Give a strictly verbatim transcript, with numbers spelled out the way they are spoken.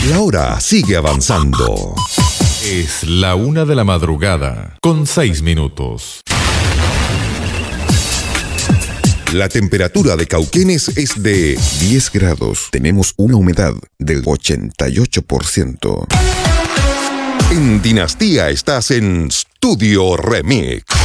La hora sigue avanzando. Es la una de la madrugada, con seis minutos. La temperatura de Cauquenes es de diez grados. Tenemos una humedad del ochenta y ocho por ciento. En Dinastía estás en Studio Remix.